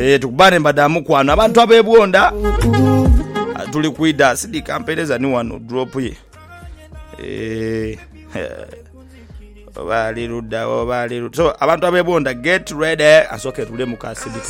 tukubane mbadamu kwano abantu abebwonda tuli kuida sidi kampeleza ni wano drop ye bali ruda so abantu abebonda get ready asoke tule mukasidi